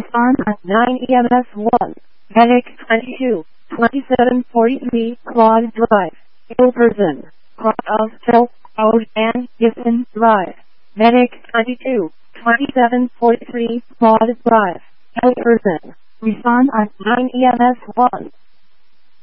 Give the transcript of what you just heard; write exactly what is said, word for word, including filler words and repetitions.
Respond at nine E M S one. Medic twenty-two, twenty-seven forty-three, Claude Drive. Ill person. Cross of Hill, Road and Gibson Drive. Medic twenty-two, twenty-seven forty-three, Claude Drive. Ill person. Respond at nine E M S one.